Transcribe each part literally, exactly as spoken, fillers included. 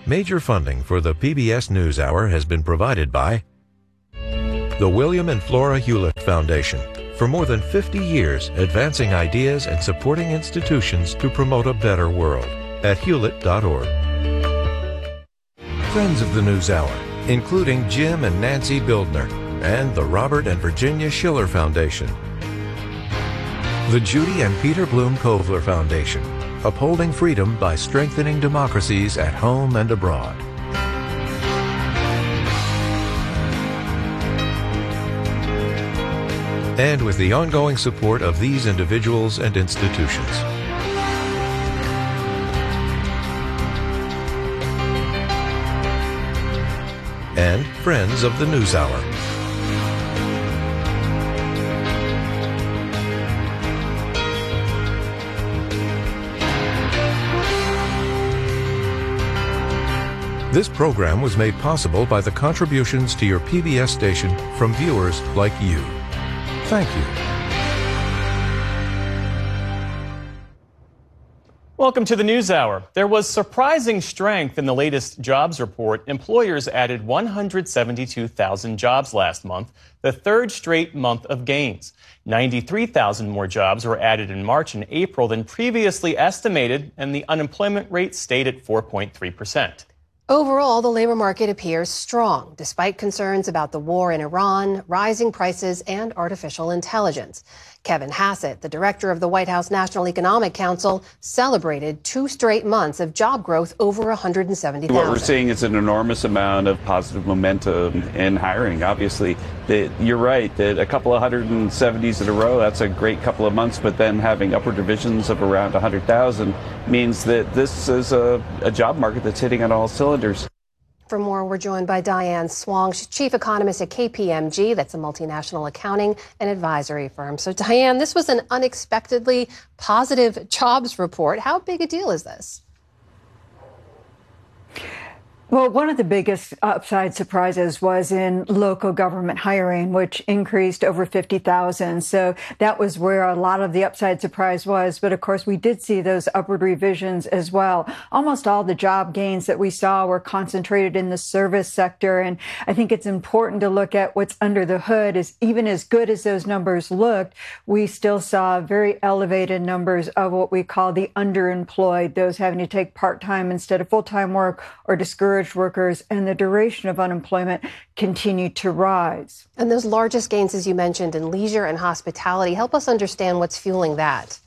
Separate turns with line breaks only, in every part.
Major funding for the P B S NewsHour has been provided by the William and Flora Hewlett Foundation. For more than fifty years, advancing ideas and supporting institutions to promote a better world at hewlett dot org. Friends of the NewsHour, including Jim and Nancy Bildner, and the Robert and Virginia Schiller Foundation. The Judy and Peter Bloom Kovler Foundation, upholding freedom by strengthening democracies at home and abroad. And with the ongoing support of these individuals and institutions. And friends of the NewsHour. This program was made possible by the contributions to your P B S station from viewers like you. Thank you.
Welcome to the NewsHour. There was surprising strength in the latest jobs report. Employers added one hundred seventy-two thousand jobs last month, the third straight month of gains. ninety-three thousand more jobs were added in March and April than previously estimated, and the unemployment rate stayed at four point three percent.
Overall, the labor market appears strong, despite concerns about the war in Iran, rising prices, and artificial intelligence. Kevin Hassett, the director of the White House National Economic Council, celebrated two straight months of job growth over one hundred seventy thousand.
What we're seeing is an enormous amount of positive momentum in hiring. Obviously, that you're right that a couple of hundred seventies in a row, that's a great couple of months, but then having upward divisions of around one hundred thousand means that this is a, a job market that's hitting on all cylinders.
For more, we're joined by Diane Swong. She's chief economist at K P M G. That's a multinational accounting and advisory firm. So, Diane, this was an unexpectedly positive jobs report. How big a deal is this?
Well, one of the biggest upside surprises was in local government hiring, which increased over fifty thousand. So that was where a lot of the upside surprise was. But of course, we did see those upward revisions as well. Almost all the job gains that we saw were concentrated in the service sector. And I think it's important to look at what's under the hood. Is even as good as those numbers looked, we still saw very elevated numbers of what we call the underemployed, those having to take part-time instead of full-time work or discouraged workers, and the duration of unemployment continued to rise.
And those largest gains, as you mentioned, in leisure and hospitality, help us understand what's fueling that.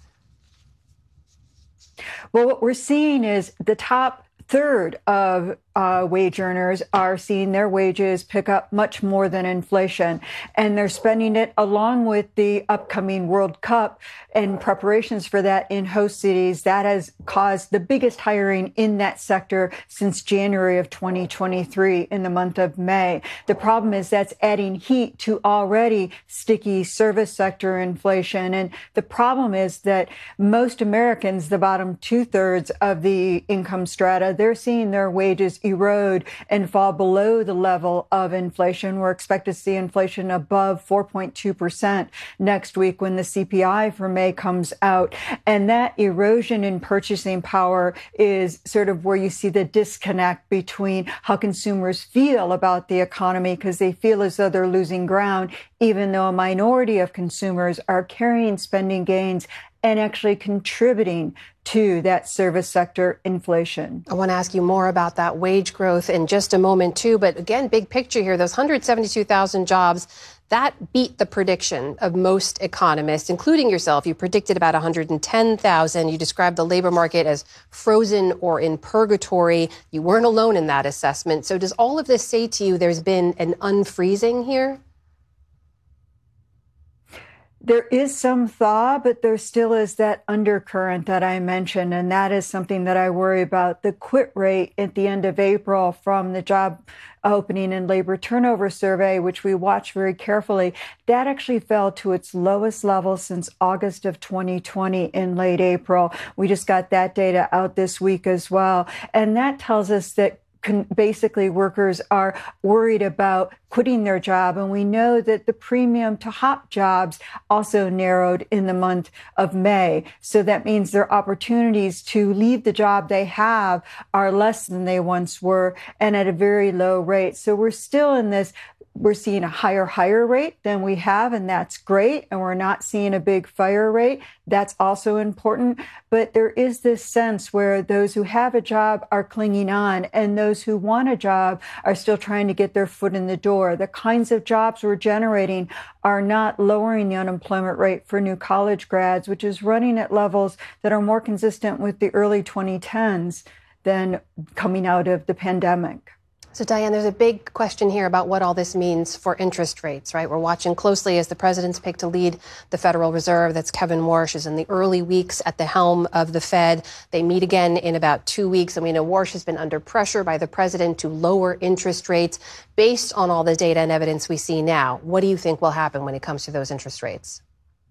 Well, what we're seeing is the top third of uh, wage earners are seeing their wages pick up much more than inflation, and they're spending it along with the upcoming World Cup and preparations for that in host cities. That has caused the biggest hiring in that sector since January of twenty twenty-three in the month of May. The problem is that's adding heat to already sticky service sector inflation. And the problem is that most Americans, the bottom two thirds of the income strata, they're seeing their wages erode and fall below the level of inflation. We're expected to see inflation above four point two percent next week when the C P I for May comes out. And that erosion in purchasing power is sort of where you see the disconnect between how consumers feel about the economy, because they feel as though they're losing ground, even though a minority of consumers are carrying spending gains and actually contributing to that service sector inflation.
I want to ask you more about that wage growth in just a moment, too. But again, big picture here, those one hundred seventy-two thousand jobs, that beat the prediction of most economists, including yourself. You predicted about one hundred ten thousand. You described the labor market as frozen or in purgatory. You weren't alone in that assessment. So does all of this say to you there's been an unfreezing here?
There is some thaw, but there still is that undercurrent that I mentioned, and that is something that I worry about. The quit rate at the end of April from the job opening and labor turnover survey, which we watch very carefully, that actually fell to its lowest level since August of twenty twenty in late April. We just got that data out this week as well. And that tells us that con- basically workers are worried about quitting their job. And we know that the premium to hop jobs also narrowed in the month of May. So that means their opportunities to leave the job they have are less than they once were and at a very low rate. So we're still in this We're seeing a higher hire rate than we have, and that's great. And we're not seeing a big fire rate. That's also important. But there is this sense where those who have a job are clinging on, and those who want a job are still trying to get their foot in the door. The kinds of jobs we're generating are not lowering the unemployment rate for new college grads, which is running at levels that are more consistent with the early twenty tens than coming out of the pandemic.
So, Diane, there's a big question here about what all this means for interest rates, right? We're watching closely as the president's picked to lead the Federal Reserve. That's Kevin Warsh, is in the early weeks at the helm of the Fed. They meet again in about two weeks. And we know Warsh has been under pressure by the president to lower interest rates based on all the data and evidence we see now. What do you think will happen when it comes to those interest rates?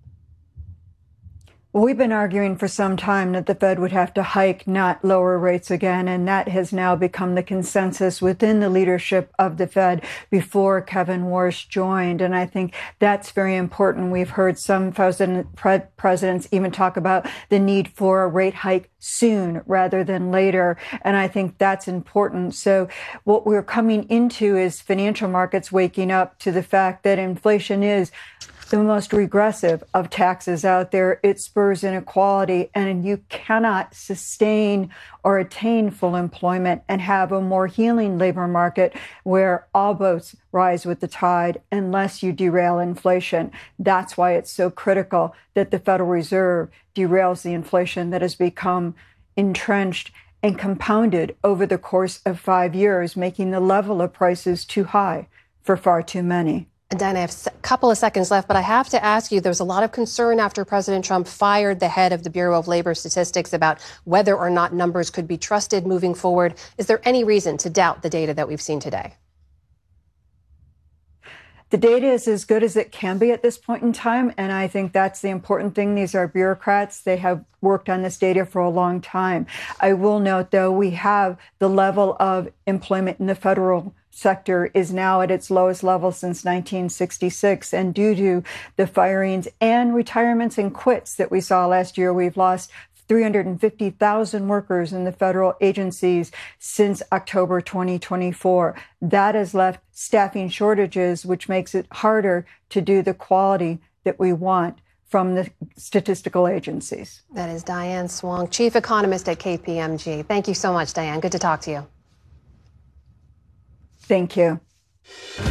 Well, we've been arguing for some time that the Fed would have to hike, not lower rates again. And that has now become the consensus within the leadership of the Fed before Kevin Warsh joined. And I think that's very important. We've heard some president, pre- presidents even talk about the need for a rate hike soon rather than later. And I think that's important. So what we're coming into is financial markets waking up to the fact that inflation is the most regressive of taxes out there. It spurs inequality, and you cannot sustain or attain full employment and have a more healing labor market where all boats rise with the tide unless you derail inflation. That's why it's so critical that the Federal Reserve derails the inflation that has become entrenched and compounded over the course of five years, making the level of prices too high for far too many.
And Diane, I have a couple of seconds left, but I have to ask you, there was a lot of concern after President Trump fired the head of the Bureau of Labor Statistics about whether or not numbers could be trusted moving forward. Is there any reason to doubt the data that we've seen today?
The data is as good as it can be at this point in time, and I think that's the important thing. These are bureaucrats. They have worked on this data for a long time. I will note, though, we have the level of employment in the federal sector is now at its lowest level since nineteen sixty-six. And due to the firings and retirements and quits that we saw last year, we've lost three hundred fifty thousand workers in the federal agencies since October twenty twenty-four. That has left staffing shortages, which makes it harder to do the quality that we want from the statistical agencies.
That is Diane Swong, chief economist at K P M G. Thank you so much, Diane. Good to talk to you.
Thank you.